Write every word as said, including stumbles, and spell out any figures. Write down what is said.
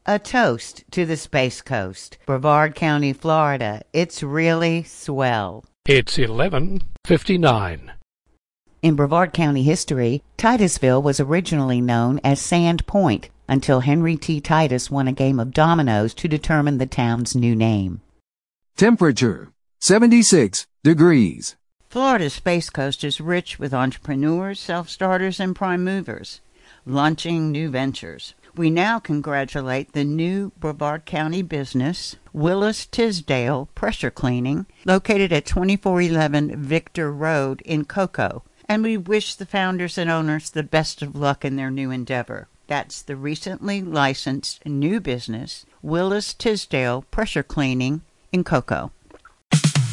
A toast to the Space Coast, Brevard County, Florida. It's really swell. It's eleven fifty-nine. In Brevard County history, Titusville was originally known as Sand Point until Henry T. Titus won a game of dominoes to determine the town's new name. Temperature, seventy-six degrees. Florida's Space Coast is rich with entrepreneurs, self-starters, and prime movers, launching new ventures. We now congratulate the new Brevard County business, Willis Tisdale Pressure Cleaning, located at twenty-four eleven Victor Road in Cocoa. And we wish the founders and owners the best of luck in their new endeavor. That's the recently licensed new business, Willis Tisdale Pressure Cleaning in Cocoa.